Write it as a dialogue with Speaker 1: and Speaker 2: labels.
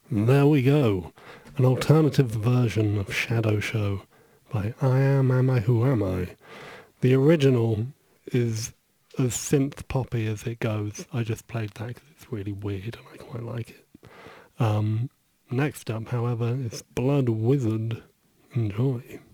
Speaker 1: There we go. An alternative version of Shadow Show by I Am I, Who Am I? The original is as synth poppy as it goes. I just played that because it's really weird and I quite like it. Next up, however, is Blood Wizard. Enjoy.